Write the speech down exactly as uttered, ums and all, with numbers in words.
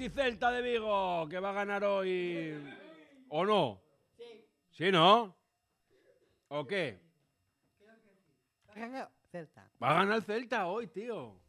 Atleti Celta de Vigo, que va a ganar hoy. ¿O no? Sí. ¿Sí, no? ¿O qué? Celta. Va a ganar el Celta hoy, tío.